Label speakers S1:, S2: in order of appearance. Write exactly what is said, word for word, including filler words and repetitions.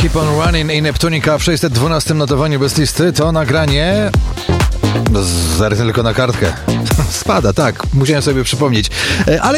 S1: Keep on Running i Neptunica w sześćset dwunastym notowaniu bez listy. To nagranie... Zerknę tylko na kartkę. Spada, tak. Musiałem sobie przypomnieć. Ale